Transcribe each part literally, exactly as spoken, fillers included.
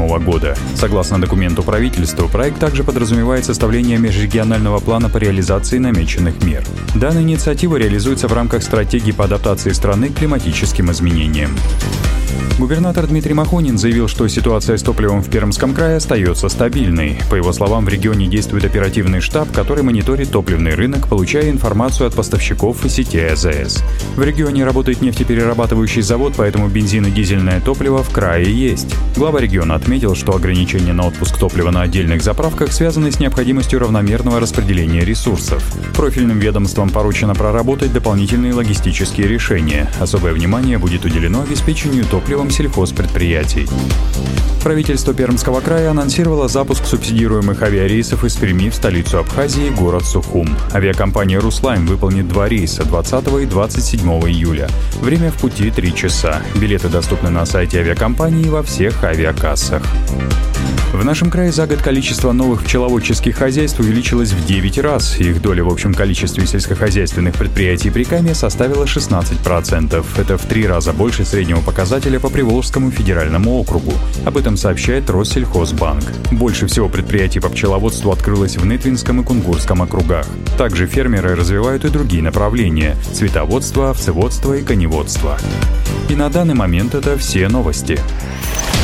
седьмого года. Согласно документу правительства, проект также подразумевает составление межрегионального плана по реализации намеченных мер. Данная инициатива реализуется в рамках стратегии по адаптации страны к климатическим изменениям. Губернатор Дмитрий Махонин заявил, что ситуация с топливом в Пермском крае остается стабильной. По его словам, в регионе действует оперативный штаб, который мониторит топливный рынок, получая информацию от поставщиков и сетей А З С. В регионе работает нефтеперерабатывающий завод, поэтому бензин и дизельное топливо в крае есть. Глава региона отметил, что ограничения на отпуск топлива на отдельных заправках связаны с необходимостью равномерного распределения ресурсов. Профильным ведомствам поручено проработать дополнительные логистические решения. Особое внимание будет уделено обеспечению топливом сельхозпредприятий. Правительство Пермского края анонсировало запуск субсидируемых авиарейсов из Перми в столицу Абхазии, город Сухум. Авиакомпания «Руслайн» выполнит два рейса двадцатого и двадцать седьмого июля. Время в пути три часа. Билеты доступны на сайте авиакомпании и во всех авиакассах. В нашем крае за год количество новых пчеловодческих хозяйств увеличилось в девять раз. Их доля в общем количестве сельскохозяйственных предприятий Прикамья составила шестнадцать процентов. Это в три раза больше среднего показателя по Приволжскому федеральному округу. Об этом сообщает Россельхозбанк. Больше всего предприятий по пчеловодству открылось в Нытвинском и Кунгурском округах. Также фермеры развивают и другие направления – цветоводство, овцеводство и коневодство. И на данный момент это все новости.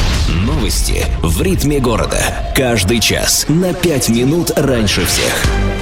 Новости в ритме города. Каждый час на пять минут раньше всех.